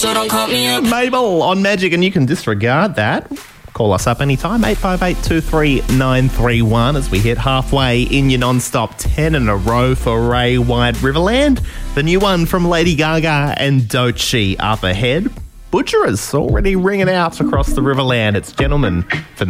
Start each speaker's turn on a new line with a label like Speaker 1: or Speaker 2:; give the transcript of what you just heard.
Speaker 1: so don't call me up.
Speaker 2: Mabel on Magic, and you can disregard that. Call us up anytime, 858-23931, as we hit halfway in your non-stop 10 in a row for Ray White. Riverland, the new one from Lady Gaga and Doechii up ahead. Butcherers already ringing out across the Riverland. It's Gentlemen for